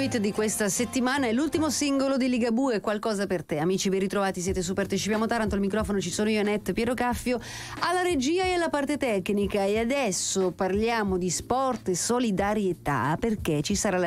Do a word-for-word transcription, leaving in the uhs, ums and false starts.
hit di questa settimana è l'ultimo singolo di Ligabue, Qualcosa per te. Amici, ben ritrovati, siete su Partecipiamo Taranto, al microfono ci sono io, Annette, Piero Caffio, alla regia e alla parte tecnica. E adesso parliamo di sport e solidarietà, perché ci sarà la